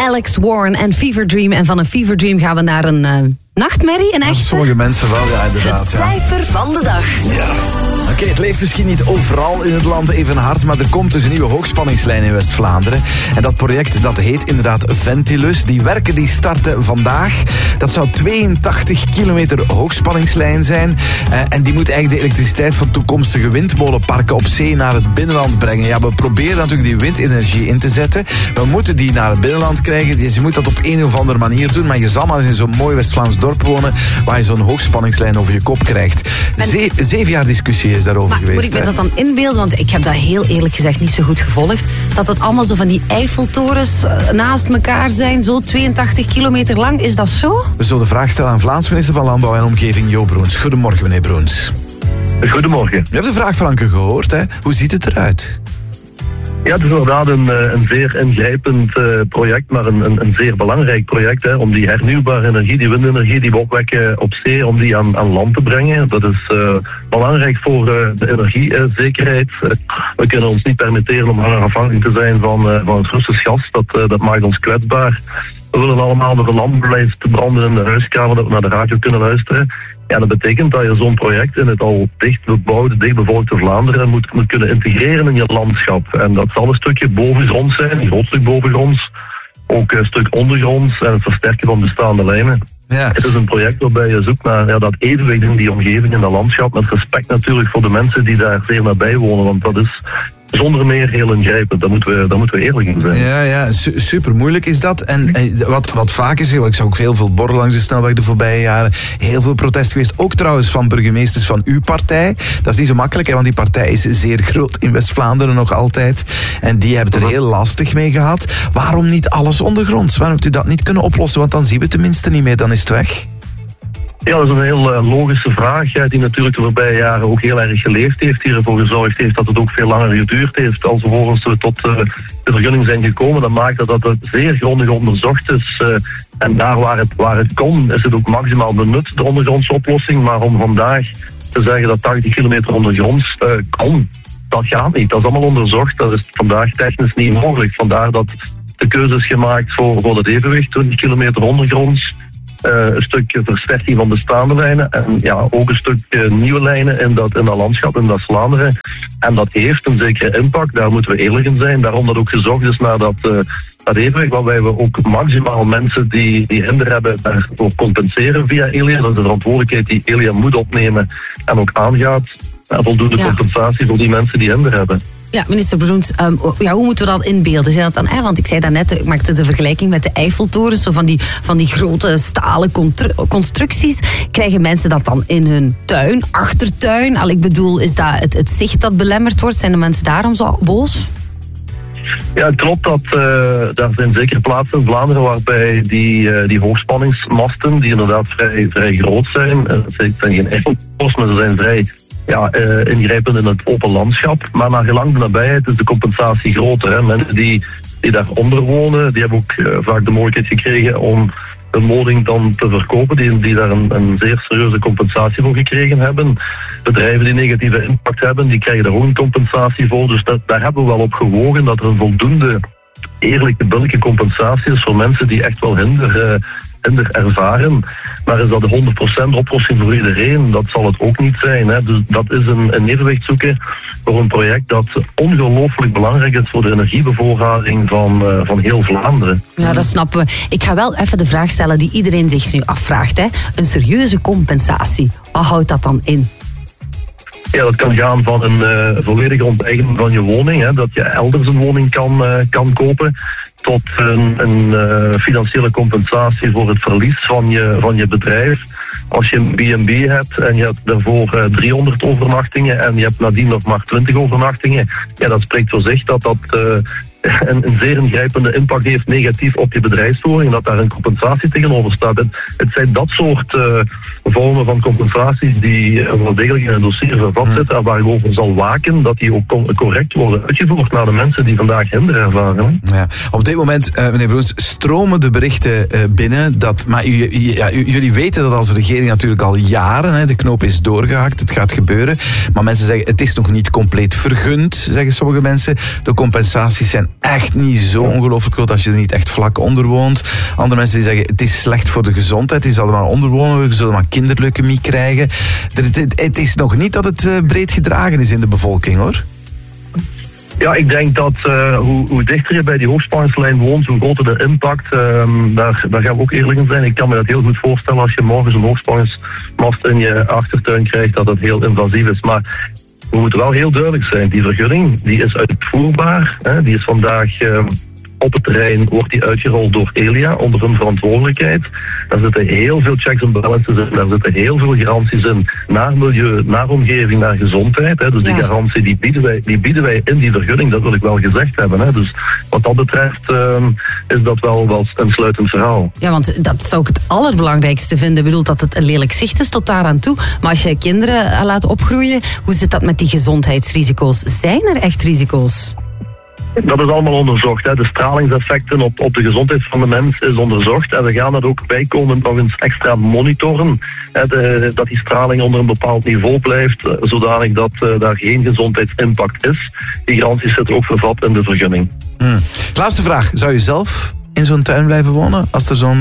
Alex Warren en Fever Dream. En van een Fever Dream gaan we naar een nachtmerrie, een echte. Sommige mensen wel, ja, inderdaad. Het cijfer van de dag. Ja. Oké, het leeft misschien niet overal in het land even hard, maar er komt dus een nieuwe hoogspanningslijn in West-Vlaanderen. En dat project, dat heet inderdaad Ventilus. Die werken die starten vandaag. Dat zou 82 kilometer hoogspanningslijn zijn. En die moet eigenlijk de elektriciteit van toekomstige windmolenparken op zee naar het binnenland brengen. Ja, we proberen natuurlijk die windenergie in te zetten. We moeten die naar het binnenland krijgen. Je moet dat op een of andere manier doen, maar je zal maar eens in zo'n mooi West-Vlaams dorp wonen waar je zo'n hoogspanningslijn over je kop krijgt. 7 jaar discussie is daarover geweest. Moet ik me dat dan inbeelden? Want ik heb dat heel eerlijk gezegd niet zo goed gevolgd. Dat het allemaal zo van die Eiffeltorens naast elkaar zijn, zo 82 kilometer lang. Is dat zo? We zullen de vraag stellen aan Vlaams minister van Landbouw en Omgeving, Jo Broens. Goedemorgen, meneer Broens. Goedemorgen. Je hebt de vraag, Franke, gehoord, hè? Hoe ziet het eruit? Ja, het is inderdaad een zeer ingrijpend project, maar een zeer belangrijk project. Hè, om die hernieuwbare energie, die windenergie die we opwekken op zee, om die aan land te brengen. Dat is belangrijk voor de energiezekerheid. We kunnen ons niet permitteren om langer afhankelijk te zijn van het Russisch gas. Dat maakt ons kwetsbaar. We willen allemaal de lamp blijven branden in de huiskamer, dat we naar de radio kunnen luisteren. Ja, dat betekent dat je zo'n project in het al dicht bebouwde, dichtbevolkte Vlaanderen moet kunnen integreren in je landschap. En dat zal een stukje bovengronds zijn, een groot stuk bovengronds, ook een stuk ondergronds en het versterken van bestaande lijnen. Ja. Het is een project waarbij je zoekt naar dat evenwicht in die omgeving, in dat landschap, met respect natuurlijk voor de mensen die daar zeer nabij wonen, want dat is zonder meer heel ingrijpend. Daar moeten we eerlijk in zijn. Ja, super moeilijk is dat. En wat vaak is, ik zag ook heel veel borrelen langs de snelweg de voorbije jaren. Heel veel protest geweest. Ook trouwens van burgemeesters van uw partij. Dat is niet zo makkelijk, hè, want die partij is zeer groot in West-Vlaanderen nog altijd. En die hebben het er heel lastig mee gehad. Waarom niet alles ondergronds? Waarom hebt u dat niet kunnen oplossen? Want dan zien we het tenminste niet meer, dan is het weg. Ja, dat is een heel logische vraag, die natuurlijk de voorbije jaren ook heel erg geleefd heeft, die ervoor gezorgd heeft dat het ook veel langer geduurd heeft. Alvorens we tot de vergunning zijn gekomen, dat maakt dat het zeer grondig onderzocht is. En daar waar het kon, is het ook maximaal benut, de ondergrondse oplossing. Maar om vandaag te zeggen dat 80 kilometer ondergronds kan, dat gaat niet. Dat is allemaal onderzocht, dat is vandaag technisch niet mogelijk. Vandaar dat de keuze is gemaakt voor het evenwicht, 20 kilometer ondergronds. Een stuk versterking van bestaande lijnen en ook een stuk nieuwe lijnen in dat landschap, in dat Vlaanderen. En dat heeft een zekere impact, daar moeten we eerlijk in zijn. Daarom dat ook gezocht is naar dat evenwicht, waarbij we ook maximaal mensen die hinder hebben daarvoor compenseren via Elia. Dat is de verantwoordelijkheid die Elia moet opnemen en ook aangaat. En voldoende compensatie voor die mensen die hinder hebben. Ja, minister Broens, hoe moeten we dat inbeelden? Zijn dat dan, want ik zei daarnet, ik maakte de vergelijking met de Eiffeltorens, zo van die grote stalen constructies. Krijgen mensen dat dan in hun tuin, achtertuin? Ik bedoel, is dat het zicht dat belemmerd wordt? Zijn de mensen daarom zo boos? Ja, het klopt dat daar zijn zeker plaatsen in Vlaanderen waarbij die hoogspanningsmasten, die inderdaad vrij groot zijn, het zijn geen Eiffeltorens, maar ze zijn vrij ingrijpend in het open landschap. Maar naar gelang de nabijheid is de compensatie groter. Hè. Mensen die daaronder wonen, die hebben ook vaak de mogelijkheid gekregen om een woning dan te verkopen, die daar een zeer serieuze compensatie voor gekregen hebben. Bedrijven die negatieve impact hebben, die krijgen daar ook een compensatie voor. Dus daar hebben we wel op gewogen dat er een voldoende eerlijke, billijke compensatie is voor mensen die echt wel hinder ervaren. Maar is dat de 100% oplossing voor iedereen? Dat zal het ook niet zijn. Hè. Dus dat is een evenwicht zoeken voor een project dat ongelooflijk belangrijk is voor de energiebevoorrading van heel Vlaanderen. Ja, dat snappen we. Ik ga wel even de vraag stellen die iedereen zich nu afvraagt. Hè. Een serieuze compensatie. Wat houdt dat dan in? Ja, dat kan gaan van een volledige onteigening van je woning, hè, dat je elders een woning kan kopen, tot een financiële compensatie voor het verlies van je bedrijf. Als je een B&B hebt en je hebt daarvoor 300 overnachtingen en je hebt nadien nog maar 20 overnachtingen, ja, dat spreekt voor zich dat een zeer ingrijpende impact heeft negatief op je bedrijfsvoering, dat daar een compensatie tegenover staat. Het zijn dat soort vormen van compensaties die wel degelijk in het dossier vervat zitten en waar ik over zal waken dat die ook correct worden uitgevoerd naar de mensen die vandaag hinder ervaren. Ja. Op dit moment, meneer Broens, stromen de berichten binnen. Maar jullie weten dat als regering natuurlijk al jaren, hè, de knoop is doorgehakt, het gaat gebeuren. Maar mensen zeggen, het is nog niet compleet vergund, zeggen sommige mensen. De compensaties zijn echt niet zo ongelooflijk groot als je er niet echt vlak onder woont. Andere mensen die zeggen, het is slecht voor de gezondheid. Die zullen maar onderwonen, we zullen maar kinderleukemie krijgen. Het is nog niet dat het breed gedragen is in de bevolking, hoor. Ja, ik denk dat hoe dichter je bij die hoogspanningslijn woont, hoe groter de impact. Daar gaan we ook eerlijk in zijn. Ik kan me dat heel goed voorstellen als je morgens een hoogspanningsmast in je achtertuin krijgt, dat het heel invasief is. Maar we moeten wel heel duidelijk zijn. Die vergunning die is uitvoerbaar. Die is vandaag op het terrein, wordt die uitgerold door Elia onder hun verantwoordelijkheid. Daar zitten heel veel checks en balances in. Daar zitten heel veel garanties in naar milieu, naar omgeving, naar gezondheid. Dus die garantie die bieden wij in die vergunning. Dat wil ik wel gezegd hebben. Dus wat dat betreft is dat wel een sluitend verhaal. Ja, want dat zou ik het allerbelangrijkste vinden. Ik bedoel dat het een lelijk zicht is tot daaraan toe. Maar als je kinderen laat opgroeien, hoe zit dat met die gezondheidsrisico's? Zijn er echt risico's? Dat is allemaal onderzocht. De stralingseffecten op de gezondheid van de mens is onderzocht. En we gaan dat ook bijkomend nog eens extra monitoren. Dat die straling onder een bepaald niveau blijft, zodanig dat daar geen gezondheidsimpact is. Die garanties zitten ook vervat in de vergunning. Laatste vraag. Zou je zelf in zo'n tuin blijven wonen als er zo'n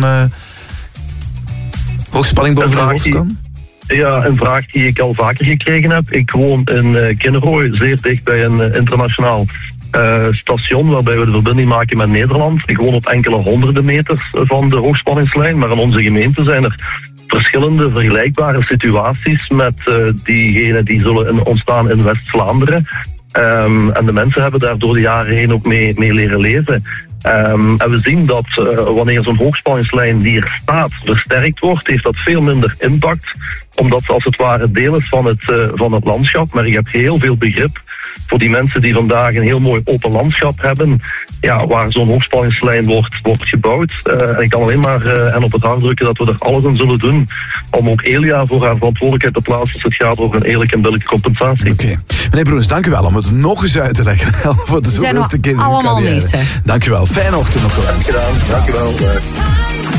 hoogspanning boven de hoofd kan? Ja, een vraag die ik al vaker gekregen heb. Ik woon in Kinnerooi, zeer dicht bij een internationaal station waarbij we de verbinding maken met Nederland. Ik woon op enkele honderden meters van de hoogspanningslijn, maar in onze gemeente zijn er verschillende vergelijkbare situaties met diegenen die zullen ontstaan in West-Vlaanderen. En de mensen hebben daar door de jaren heen ook mee leren leven. En we zien dat wanneer zo'n hoogspanningslijn die er staat versterkt wordt, heeft dat veel minder impact, omdat het als het ware deel is van het landschap. Maar ik heb heel veel begrip voor die mensen die vandaag een heel mooi open landschap hebben, waar zo'n hoogspanningslijn wordt gebouwd. En ik kan alleen maar hen op het hart drukken dat we er alles aan zullen doen om ook Elia voor haar verantwoordelijkheid te plaatsen als het gaat over een eerlijke en billijke compensatie. Oké. Meneer Broens, dank u wel om het nog eens uit te leggen. Voor de zoveelste keer in uw carrière. Allemaal mee. Dank u wel. Fijne ochtend nog wel eens. Dank u wel.